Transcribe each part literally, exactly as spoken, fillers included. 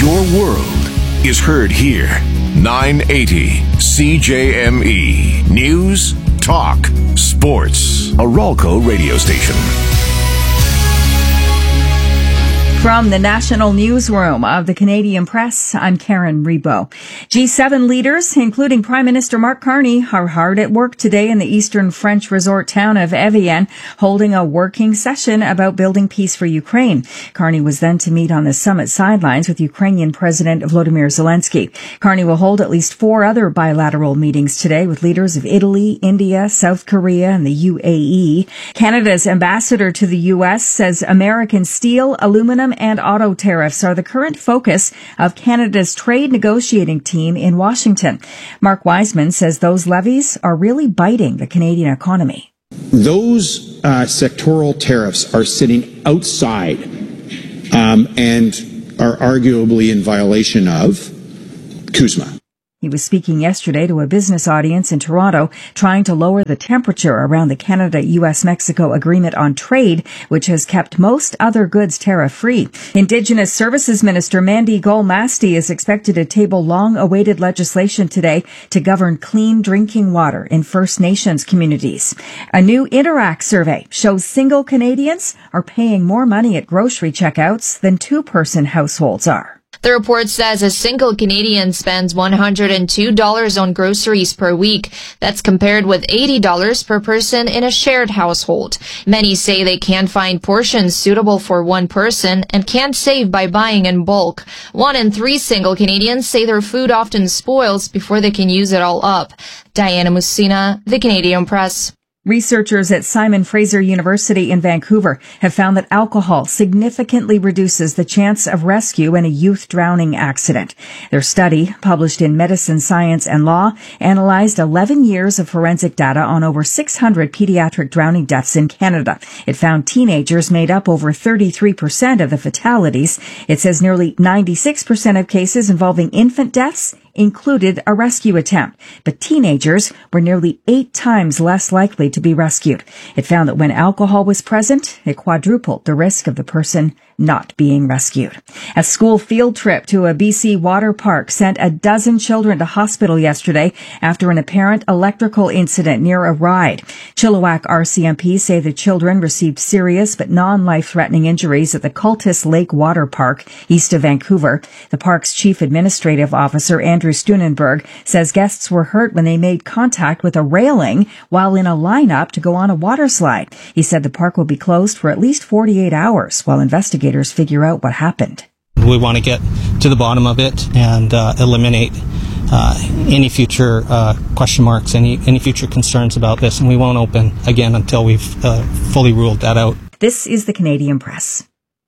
Your world is heard here. nine eighty C J M E. News, talk, sports. A Ralco radio station. From the National Newsroom of the Canadian Press, I'm Karen Rebo. G seven leaders, including Prime Minister Mark Carney, are hard at work today in the eastern French resort town of Evian, holding a working session about building peace for Ukraine. Carney was then to meet on the summit sidelines with Ukrainian President Volodymyr Zelensky. Carney will hold at least four other bilateral meetings today with leaders of Italy, India, South Korea, and the U A E. Canada's ambassador to the U S says American steel, aluminum, and auto tariffs are the current focus of Canada's trade negotiating team in Washington. Mark Wiseman says those levies are really biting the Canadian economy. Those uh, sectoral tariffs are sitting outside um, and are arguably in violation of C U S M A. He was speaking yesterday to a business audience in Toronto, trying to lower the temperature around the Canada-U S Mexico Agreement on Trade, which has kept most other goods tariff-free. Indigenous Services Minister Mandy Gol-Masti is expected to table long-awaited legislation today to govern clean drinking water in First Nations communities. A new Interact survey shows single Canadians are paying more money at grocery checkouts than two-person households are. The report says a single Canadian spends one hundred two dollars on groceries per week. That's compared with eighty dollars per person in a shared household. Many say they can't find portions suitable for one person and can't save by buying in bulk. One in three single Canadians say their food often spoils before they can use it all up. Diana Musina, The Canadian Press. Researchers at Simon Fraser University in Vancouver have found that alcohol significantly reduces the chance of rescue in a youth drowning accident. Their study, published in Medicine, Science and Law, analyzed eleven years of forensic data on over six hundred pediatric drowning deaths in Canada. It found teenagers made up over thirty-three percent of the fatalities. It says nearly ninety-six percent of cases involving infant deaths included a rescue attempt, but teenagers were nearly eight times less likely to be rescued. It found that when alcohol was present, it quadrupled the risk of the person not being rescued. A school field trip to a B C water park sent a dozen children to hospital yesterday after an apparent electrical incident near a ride. Chilliwack R C M P say the children received serious but non-life-threatening injuries at the Cultus Lake Water Park east of Vancouver. The park's chief administrative officer, Andrew Steunenberg, says guests were hurt when they made contact with a railing while in a lineup to go on a water slide. He said the park will be closed for at least forty-eight hours while investigators figure out what happened. We want to get to the bottom of it and uh, eliminate uh, any future uh, question marks, any any future concerns about this, and we won't open again until we've uh, fully ruled that out. This is the Canadian Press.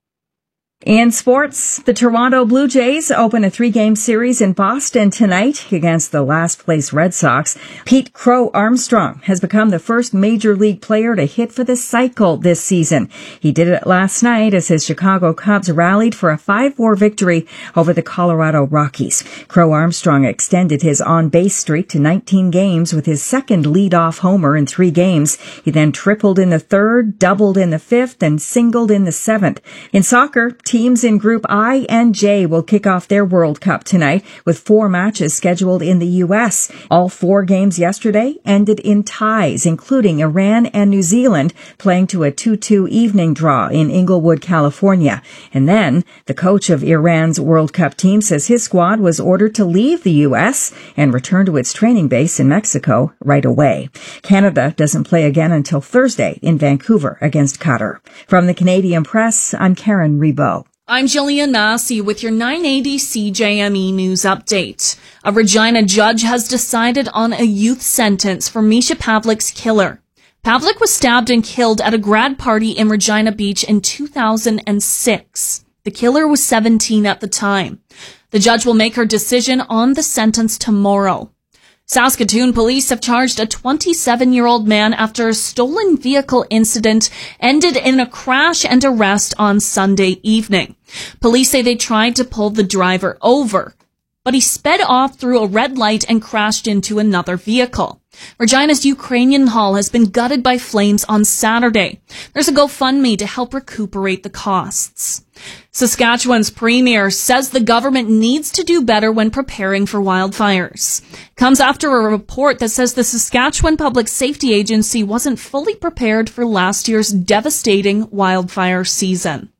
In sports, the Toronto Blue Jays open a three-game series in Boston tonight against the last-place Red Sox. Pete Crow Armstrong has become the first Major League player to hit for the cycle this season. He did it last night as his Chicago Cubs rallied for a five four victory over the Colorado Rockies. Crow Armstrong extended his on-base streak to nineteen games with his second leadoff homer in three games. He then tripled in the third, doubled in the fifth, and singled in the seventh. In soccer, teams in Group I and J will kick off their World Cup tonight with four matches scheduled in the U S. All four games yesterday ended in ties, including Iran and New Zealand playing to a two two evening draw in Inglewood, California. And then the coach of Iran's World Cup team says his squad was ordered to leave the U S and return to its training base in Mexico right away. Canada doesn't play again until Thursday in Vancouver against Qatar. From the Canadian Press, I'm Karen Rebo. I'm Jillian Massey with your nine eighty C J M E News Update. A Regina judge has decided on a youth sentence for Misha Pavlik's killer. Pavlik was stabbed and killed at a grad party in Regina Beach in two thousand six. The killer was seventeen at the time. The judge will make her decision on the sentence tomorrow. Saskatoon police have charged a twenty-seven-year-old man after a stolen vehicle incident ended in a crash and arrest on Sunday evening. Police say they tried to pull the driver over, but he sped off through a red light and crashed into another vehicle. Regina's Ukrainian Hall has been gutted by flames on Saturday. There's a GoFundMe to help recuperate the costs. Saskatchewan's premier says the government needs to do better when preparing for wildfires. Comes after a report that says the Saskatchewan Public Safety Agency wasn't fully prepared for last year's devastating wildfire season.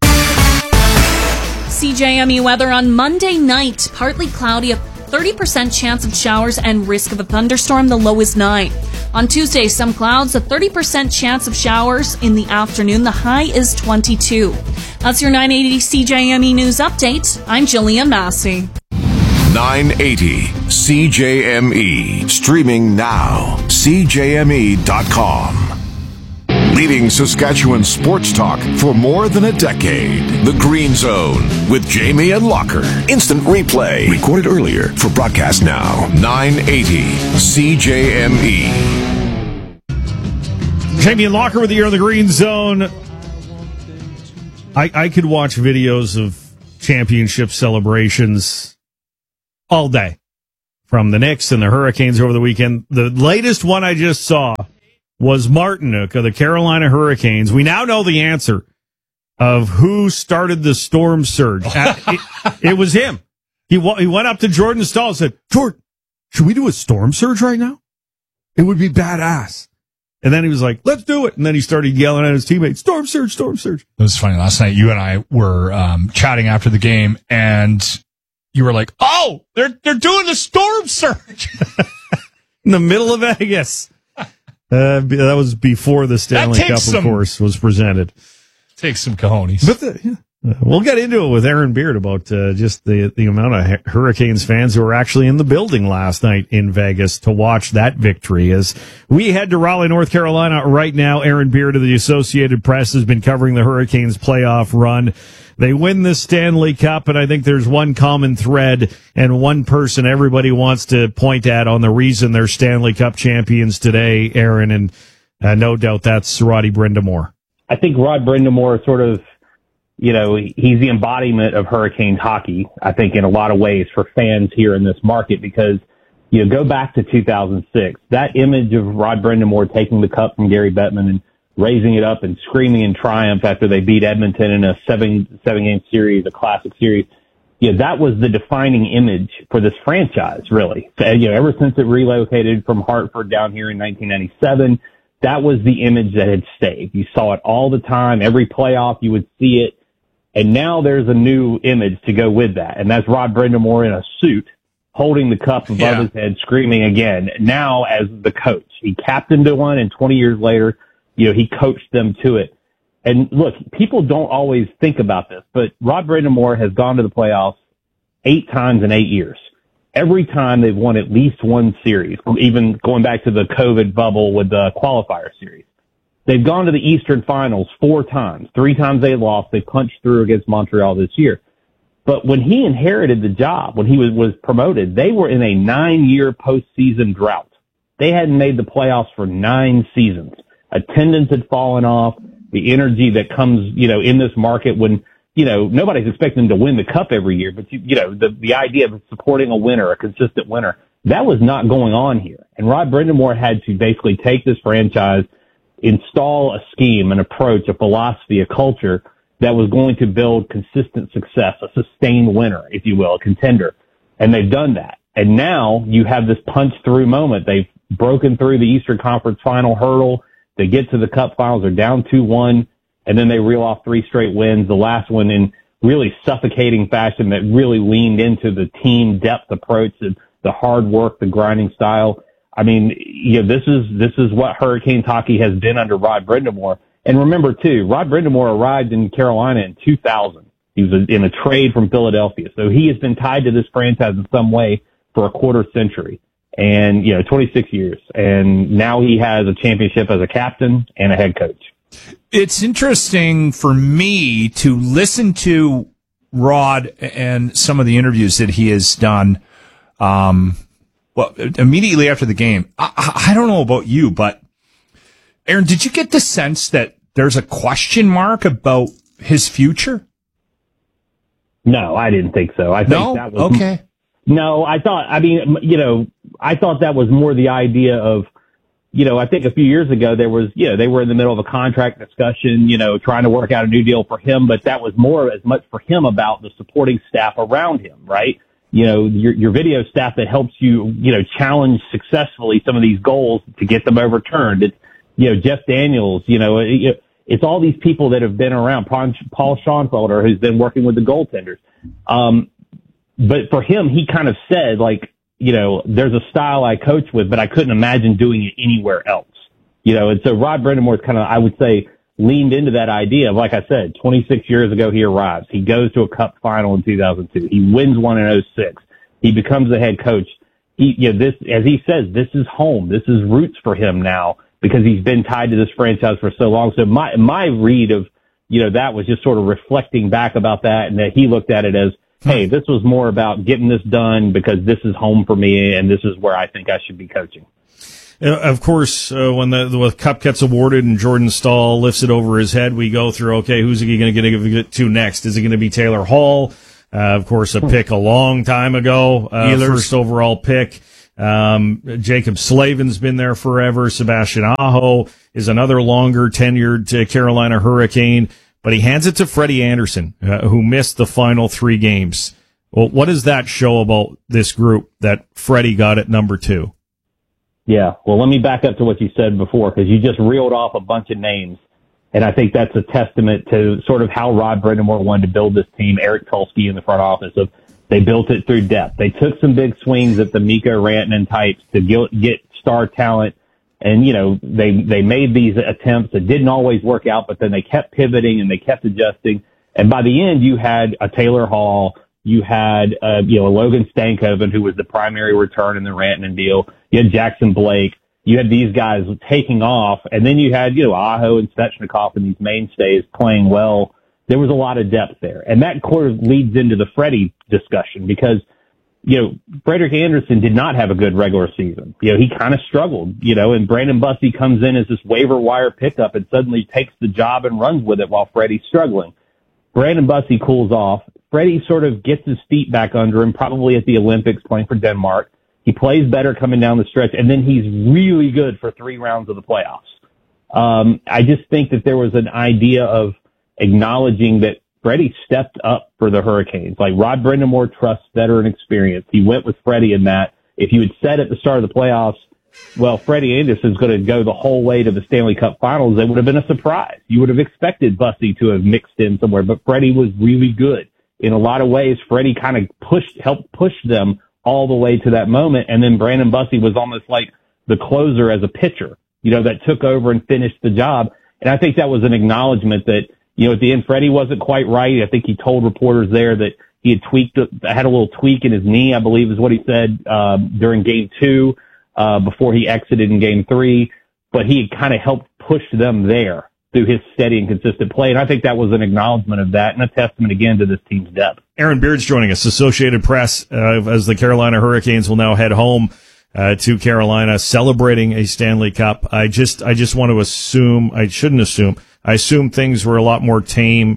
C J M E weather on Monday night, partly cloudy, a thirty percent chance of showers and risk of a thunderstorm, the low is nine. On Tuesday, some clouds, a thirty percent chance of showers in the afternoon, the high is twenty-two. That's your nine eighty C J M E News Update. I'm Jillian Massey. nine eighty C J M E. Streaming now. C J M E dot com. Leading Saskatchewan sports talk for more than a decade. The Green Zone with Jamie and Locker. Instant replay. Recorded earlier for broadcast now. nine eighty C J M E. Jamie and Locker with you on the Green Zone. I, I could watch videos of championship celebrations all day from the Knicks and the Hurricanes over the weekend. The latest one I just saw was Martinook of the Carolina Hurricanes. We now know the answer of who started the storm surge. it, it was him. He, he went up to Jordan Staal and said, Jordan, should we do a storm surge right now? It would be badass. And then he was like, let's do it. And then he started yelling at his teammates, storm surge, storm surge. It was funny. Last night, you and I were um, chatting after the game, and you were like, oh, they're they're doing the storm surge. In the middle of Vegas. Uh, that was before the Stanley Cup, some, of course, was presented. Takes some cojones. But the, yeah, we'll get into it with Aaron Beard about uh, just the, the amount of Hurricanes fans who were actually in the building last night in Vegas to watch that victory. As we head to Raleigh, North Carolina right now, Aaron Beard of the Associated Press has been covering the Hurricanes' playoff run. They win the Stanley Cup, and I think there's one common thread and one person everybody wants to point at on the reason they're Stanley Cup champions today, Aaron, and uh, no doubt that's Roddy Brind'Amour. I think Rod Brind'Amour is sort of, you know, he's the embodiment of Hurricanes hockey, I think, in a lot of ways for fans here in this market because, you know, go back to two thousand six. That image of Rod Brind'Amour taking the cup from Gary Bettman and raising it up and screaming in triumph after they beat Edmonton in a seven, seven game series, a classic series. Yeah, that was the defining image for this franchise, really. You know, ever since it relocated from Hartford down here in nineteen ninety-seven, that was the image that had stayed. You saw it all the time. Every playoff, you would see it. And now there's a new image to go with that. And that's Rod Brind'Amour in a suit holding the cup above yeah. his head, screaming again. Now as the coach, he captained to one, and twenty years later, you know, he coached them to it. And look, people don't always think about this, but Rod Brind'Amour has gone to the playoffs eight times in eight years. Every time they've won at least one series, even going back to the COVID bubble with the qualifier series. They've gone to the Eastern Finals four times. Three times they lost. They punched through against Montreal this year. But when he inherited the job, when he was, was promoted, they were in a nine-year postseason drought. They hadn't made the playoffs for nine seasons. Attendance had fallen off. The energy that comes, you know, in this market when, you know, nobody's expecting them to win the cup every year, but you, you know, the, the idea of supporting a winner, a consistent winner, that was not going on here. And Rod Brind'Amour had to basically take this franchise, install a scheme, an approach, a philosophy, a culture that was going to build consistent success, a sustained winner, if you will, a contender. And they've done that. And now you have this punch through moment. They've broken through the Eastern Conference final hurdle. They get to the Cup Finals, they're down two one, and then they reel off three straight wins, the last one in really suffocating fashion that really leaned into the team depth approach, the, the hard work, the grinding style. I mean, you know, this is this is what Hurricanes hockey has been under Rod Brind'Amour. And remember, too, Rod Brind'Amour arrived in Carolina in two thousand. He was in a trade from Philadelphia. So he has been tied to this franchise in some way for a quarter century. And, you know, twenty-six years. And now he has a championship as a captain and a head coach. It's interesting for me to listen to Rod and some of the interviews that he has done, um, well, immediately after the game. I, I don't know about you, but Aaron, did you get the sense that there's a question mark about his future? No, I didn't think so. I think no? that was okay. No, I thought, I mean, you know, I thought that was more the idea of, you know, I think a few years ago there was, you know, they were in the middle of a contract discussion, you know, trying to work out a new deal for him, but that was more as much for him about the supporting staff around him, right? You know, your, your video staff that helps you, you know, challenge successfully some of these goals to get them overturned. It's, you know, Jeff Daniels, you know, it, it's all these people that have been around, Paul Schoenfelder, who's been working with the goaltenders. Um, but for him, he kind of said, like, you know, there's a style I coach with, but I couldn't imagine doing it anywhere else. You know, and so Rod Brind'Amour's kind of, I would say, leaned into that idea of, like I said, twenty-six years ago, he arrives. He goes to a cup final in two thousand two. He wins one in oh six. He becomes the head coach. He, you know, this, as he says, this is home. This is roots for him now because he's been tied to this franchise for so long. So my, my read of, you know, that was just sort of reflecting back about that, and that he looked at it as, hey, this was more about getting this done because this is home for me and this is where I think I should be coaching. Uh, of course, uh, when the, the cup gets awarded and Jordan Staal lifts it over his head, we go through, okay, who's he going to give it to next? Is it going to be Taylor Hall? Uh, of course, a pick a long time ago, uh, first overall pick. Um, Jacob Slavin's been there forever. Sebastian Aho is another longer tenured uh, Carolina Hurricane. But he hands it to Freddie Anderson, uh, who missed the final three games. Well, what does that show about this group that Freddie got at number two? Yeah, well, let me back up to what you said before, because you just reeled off a bunch of names, and I think that's a testament to sort of how Rod Brind'Amour wanted to build this team, Eric Tulsky in the front office. Of they built it through depth. They took some big swings at the Mikko Rantanen types to get, get star talent. And, you know, they, they made these attempts that didn't always work out, but then they kept pivoting and they kept adjusting. And by the end, you had a Taylor Hall. You had, uh, you know, a Logan Stankoven, who was the primary return in the Rantanen deal. You had Jackson Blake. You had these guys taking off. And then you had, you know, Aho and Svechnikov and these mainstays playing well. There was a lot of depth there. And that sort of leads into the Freddie discussion because, you know, Frederik Andersen did not have a good regular season. You know, he kind of struggled, you know, and Brandon Bussi comes in as this waiver wire pickup and suddenly takes the job and runs with it while Freddie's struggling. Brandon Bussi cools off. Freddie sort of gets his feet back under him, probably at the Olympics playing for Denmark. He plays better coming down the stretch, and then he's really good for three rounds of the playoffs. Um, I just think that there was an idea of acknowledging that Freddie stepped up for the Hurricanes. Like Rod Brind'Amour trusts veteran experience. He went with Freddie in that. If you had said at the start of the playoffs, well, Freddie Andersen's going to go the whole way to the Stanley Cup Finals, it would have been a surprise. You would have expected Bussi to have mixed in somewhere, but Freddie was really good. In a lot of ways, Freddie kind of pushed, helped push them all the way to that moment. And then Brandon Bussi was almost like the closer as a pitcher, you know, that took over and finished the job. And I think that was an acknowledgement that, you know, at the end, Freddie wasn't quite right. I think he told reporters there that he had tweaked, had a little tweak in his knee, I believe is what he said, uh, during game two, uh, before he exited in game three. But he had kind of helped push them there through his steady and consistent play. And I think that was an acknowledgement of that and a testament again to this team's depth. Aaron Beard's joining us, Associated Press, uh, as the Carolina Hurricanes will now head home uh, to Carolina, celebrating a Stanley Cup. I just, I just want to assume, I shouldn't assume, I assume things were a lot more tame,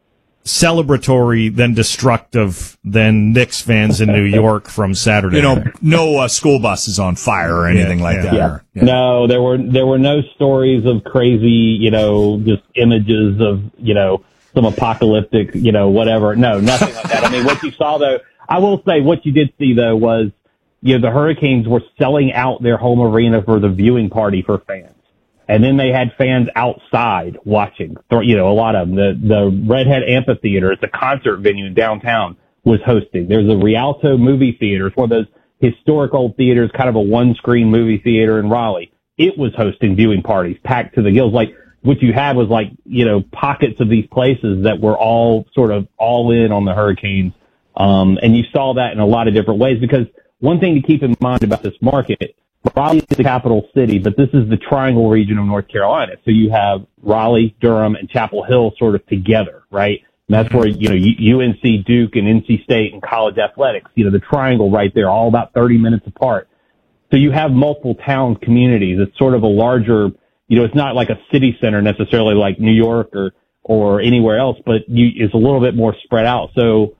celebratory than destructive than Knicks fans in New York from Saturday. You know, no uh, school buses on fire or anything yeah, like yeah. that. Yeah. Or, yeah. No, there were there were no stories of crazy, you know, just images of, you know, some apocalyptic, you know, whatever. No, nothing like that. I mean, what you saw though, I will say what you did see though was, you know, the Hurricanes were selling out their home arena for the viewing party for fans. And then they had fans outside watching, you know, a lot of them. The, the Redhead Amphitheater, it's a concert venue in downtown, was hosting. There's a Rialto movie theater. It's one of those historic old theaters, kind of a one-screen movie theater in Raleigh. It was hosting viewing parties packed to the gills. Like, what you had was like, you know, pockets of these places that were all sort of all in on the Hurricanes. Um, and you saw that in a lot of different ways because one thing to keep in mind about this market, Raleigh is the capital city, but this is the triangle region of North Carolina. So you have Raleigh, Durham, and Chapel Hill sort of together, right? And that's where, you know, U N C, Duke, and N C State and college athletics, you know, the triangle right there, all about thirty minutes apart. So you have multiple town communities. It's sort of a larger, you know, it's not like a city center necessarily like New York or, or anywhere else, but you, it's a little bit more spread out. So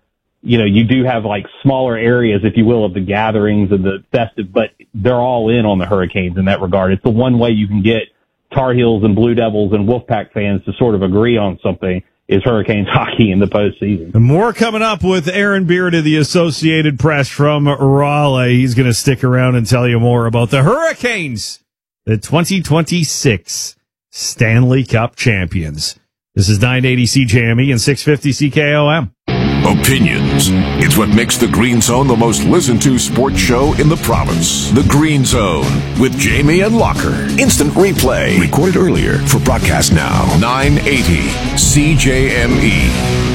you know, you do have like smaller areas, if you will, of the gatherings and the festive, but they're all in on the Hurricanes in that regard. It's the one way you can get Tar Heels and Blue Devils and Wolfpack fans to sort of agree on something is Hurricanes hockey in the postseason. More coming up with Aaron Beard of the Associated Press from Raleigh. He's going to stick around and tell you more about the Hurricanes, the twenty twenty-six Stanley Cup champions. This is nine eighty C J M E and six fifty C K O M. Opinions. It's what makes the Green Zone the most listened to sports show in the province. The Green Zone with Jamie and Locker. Instant replay. Recorded earlier for broadcast now. nine eighty C J M E.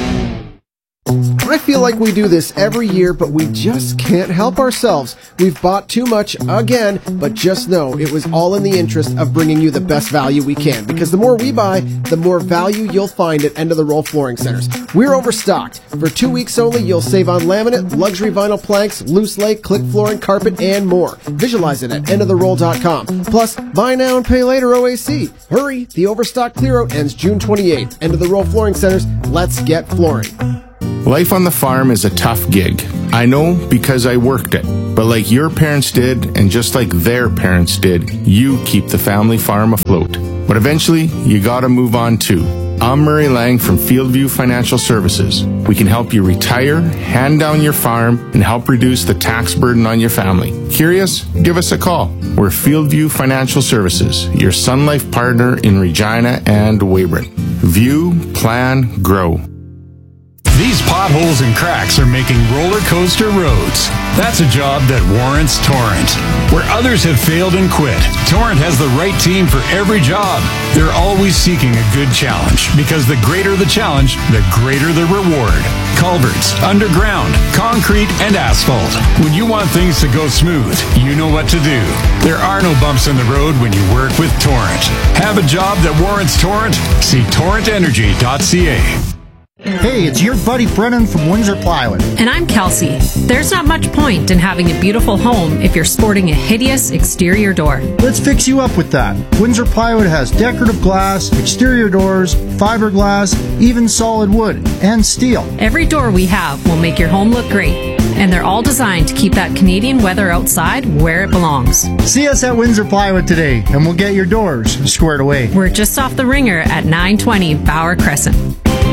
I feel like we do this every year, but we just can't help ourselves. We've bought too much again, but just know it was all in the interest of bringing you the best value we can, because the more we buy, the more value you'll find at End of the Roll Flooring Centers. We're overstocked. For two weeks only, you'll save on laminate, luxury vinyl planks, loose lay, click flooring, carpet, and more. Visualize it at end of the roll dot com. Plus, buy now and pay later O A C. Hurry, the overstock clear out ends June twenty-eighth. End of the Roll Flooring Centers, let's get flooring. Life on the farm is a tough gig. I know because I worked it. But like your parents did, and just like their parents did, you keep the family farm afloat. But eventually, you gotta move on too. I'm Murray Lang from Fieldview Financial Services. We can help you retire, hand down your farm, and help reduce the tax burden on your family. Curious? Give us a call. We're Fieldview Financial Services, your Sun Life partner in Regina and Weyburn. View, plan, grow. These potholes and cracks are making roller coaster roads. That's a job that warrants Torrent. Where others have failed and quit, Torrent has the right team for every job. They're always seeking a good challenge, because the greater the challenge, the greater the reward. Culverts, underground, concrete, and asphalt. When you want things to go smooth, you know what to do. There are no bumps in the road when you work with Torrent. Have a job that warrants Torrent? See torrent energy dot c a. Hey, it's your buddy Brennan from Windsor Plywood. And I'm Kelsey. There's not much point in having a beautiful home if you're sporting a hideous exterior door. Let's fix you up with that. Windsor Plywood has decorative glass, exterior doors, fiberglass, even solid wood, and steel. Every door we have will make your home look great. And they're all designed to keep that Canadian weather outside where it belongs. See us at Windsor Plywood today, and we'll get your doors squared away. We're just off the Ringer at nine twenty Bauer Crescent.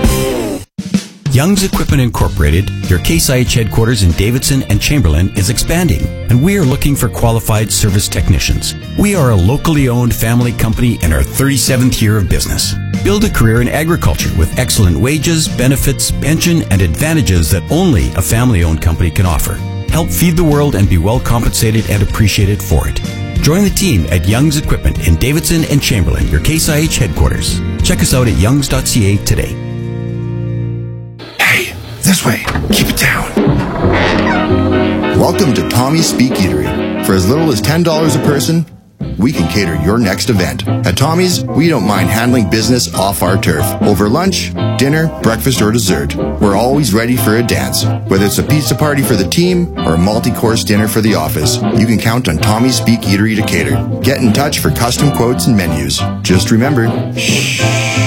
Young's Equipment Incorporated, your Case I H headquarters in Davidson and Chamberlain, is expanding, and we are looking for qualified service technicians. We are a locally owned family company in our thirty-seventh year of business. Build a career in agriculture with excellent wages, benefits, pension, and advantages that only a family-owned company can offer. Help feed the world and be well compensated and appreciated for it. Join the team at Young's Equipment in Davidson and Chamberlain, your Case I H headquarters. Check us out at youngs dot c a today. This way. Keep it down. Welcome to Tommy's Speak Eatery. For as little as ten dollars a person, we can cater your next event. At Tommy's, we don't mind handling business off our turf. Over lunch, dinner, breakfast, or dessert, we're always ready for a dance. Whether it's a pizza party for the team or a multi-course dinner for the office, you can count on Tommy's Speak Eatery to cater. Get in touch for custom quotes and menus. Just remember, shh.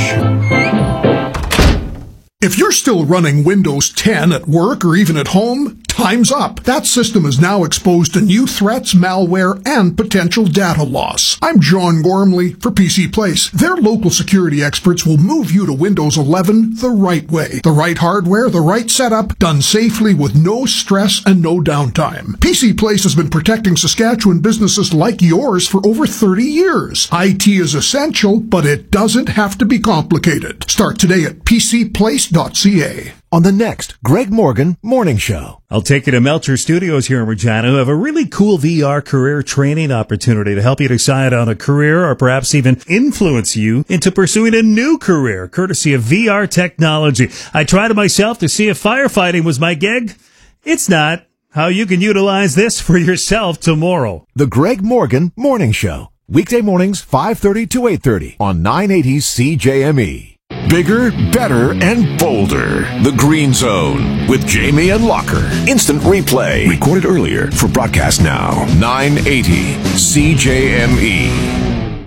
If you're still running Windows ten at work or even at home, time's up. That system is now exposed to new threats, malware, and potential data loss. I'm John Gormley for P C Place. Their local security experts will move you to Windows eleven the right way. The right hardware, the right setup, done safely with no stress and no downtime. P C Place has been protecting Saskatchewan businesses like yours for over thirty years. I T is essential, but it doesn't have to be complicated. Start today at p c place dot c a. On the next Greg Morgan Morning Show. I'll take you to Melcher Studios here in Regina, who have a really cool V R career training opportunity to help you decide on a career or perhaps even influence you into pursuing a new career, courtesy of V R technology. I tried it myself to see if firefighting was my gig. It's not. How you can utilize this for yourself tomorrow. The Greg Morgan Morning Show. Weekday mornings, five thirty to eight thirty on nine eighty C J M E. Bigger, better, and bolder. The Green Zone with Jamie and Locker. Instant replay. Recorded earlier for broadcast now. nine eighty C J M E.